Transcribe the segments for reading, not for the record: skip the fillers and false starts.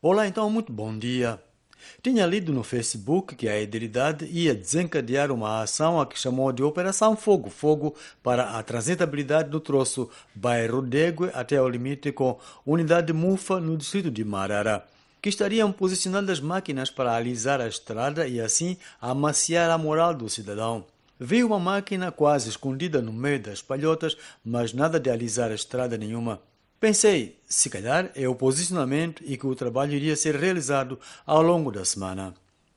Olá, então, muito bom dia. Tinha lido no Facebook que a Idilidade ia desencadear uma ação a que chamou de Operação Fogo Fogo para a transitabilidade do troço bairro Degue até ao limite com Unidade Mufa no distrito de Marara, que estariam posicionadas máquinas para alisar a estrada e assim amaciar a moral do cidadão. Vi uma máquina quase escondida no meio das palhotas, mas nada de alisar a estrada nenhuma. Pensei, se calhar é o posicionamento e que o trabalho iria ser realizado ao longo da semana.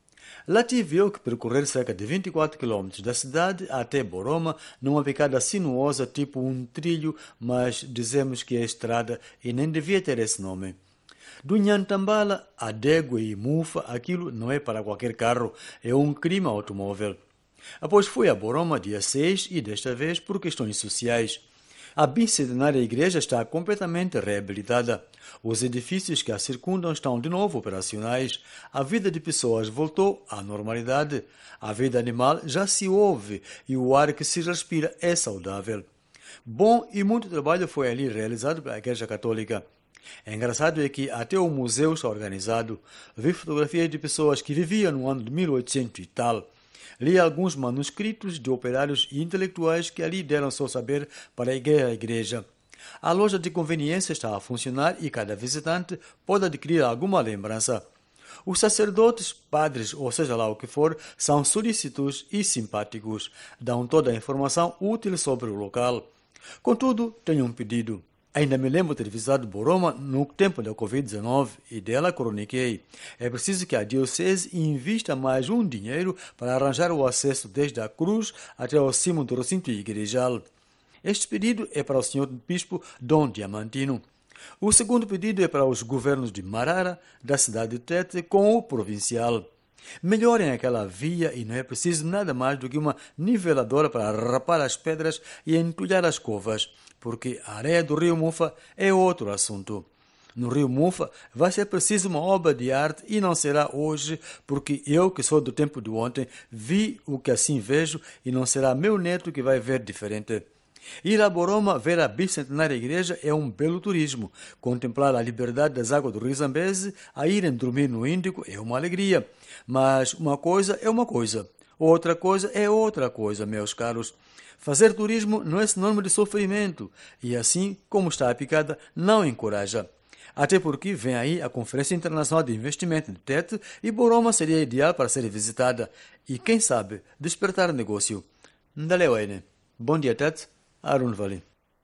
Lá tive eu que percorrer cerca de 24 quilômetros da cidade até Boroma, numa picada sinuosa tipo um trilho, mas dizemos que é estrada e nem devia ter esse nome. Do Nhantambala a Degue e Mufa, aquilo não é para qualquer carro, é um crime automóvel. Após fui a Boroma dia 6 e desta vez por questões sociais. A bicentenária igreja está completamente reabilitada. Os edifícios que a circundam estão de novo operacionais. A vida de pessoas voltou à normalidade. A vida animal já se ouve e o ar que se respira é saudável. Bom e muito trabalho foi ali realizado pela Igreja Católica. É engraçado é que até o museu está organizado. Vi fotografias de pessoas que viviam no ano de 1800 e tal. Li alguns manuscritos de operários e intelectuais que ali deram seu saber para a igreja. A loja de conveniência está a funcionar e cada visitante pode adquirir alguma lembrança. Os sacerdotes, padres ou seja lá o que for, são solícitos e simpáticos. Dão toda a informação útil sobre o local. Contudo, tenho um pedido. Ainda me lembro de ter visitado Boroma no tempo da Covid-19 e dela croniquei. É preciso que a Diocese invista mais um dinheiro para arranjar o acesso desde a cruz até o cimo do recinto igrejal. Este pedido é para o Sr. Bispo Dom Diamantino. O segundo pedido é para os governos de Marara, da cidade de Tete, com o provincial. Melhorem aquela via e não é preciso nada mais do que uma niveladora para rapar as pedras e entulhar as covas, porque a areia do rio Mufa é outro assunto. No rio Mufa vai ser preciso uma obra de arte e não será hoje, porque eu, que sou do tempo de ontem, vi o que assim vejo e não será meu neto que vai ver diferente. Ir a Boroma ver a bicentenária igreja é um belo turismo. Contemplar a liberdade das águas do rio Zambeze, a irem dormir no Índico é uma alegria. Mas uma coisa é uma coisa, outra coisa é outra coisa, meus caros. Fazer turismo não é sinônimo de sofrimento e assim, como está a picada, não encoraja. Até porque vem aí a Conferência Internacional de Investimento de Tete e Boroma seria ideal para ser visitada e, quem sabe, despertar negócio. Ndalewene. Bom dia, Tete. Arun Vali.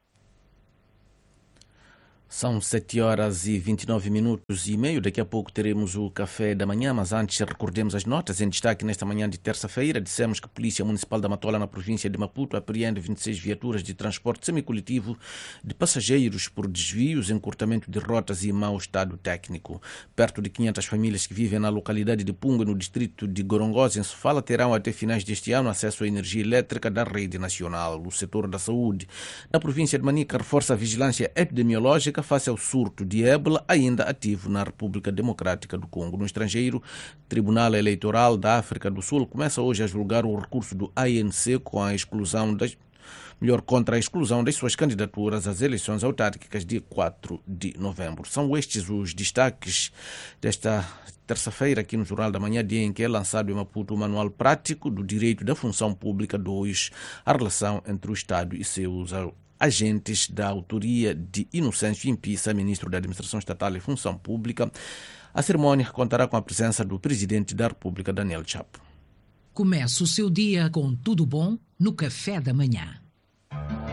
São 7h29 Daqui a pouco teremos o café da manhã, mas antes recordemos as notas. Em destaque nesta manhã de terça-feira, dissemos que a Polícia Municipal da Matola, na província de Maputo, apreende 26 viaturas de transporte semicoletivo de passageiros por desvios, encurtamento de rotas e mau estado técnico. Perto de 500 famílias que vivem na localidade de Punga, no distrito de Gorongosa, em Sofala, terão até finais deste ano acesso à energia elétrica da rede nacional. O setor da saúde na província de Manica reforça a vigilância epidemiológica face ao surto de ébola ainda ativo na República Democrática do Congo. No estrangeiro, o Tribunal Eleitoral da África do Sul começa hoje a julgar o recurso do ANC contra a exclusão das suas candidaturas às eleições autárquicas de 4 de novembro. São estes os destaques desta terça-feira aqui no Jornal da Manhã, dia em que é lançado em Maputo o Manual Prático do Direito da Função Pública 2, a relação entre o Estado e seus agentes, da autoria de Inocêncio Impissa, ministro da Administração Estatal e Função Pública. A cerimónia contará com a presença do Presidente da República, Daniel Chapo. Comece o seu dia com tudo bom no Café da Manhã.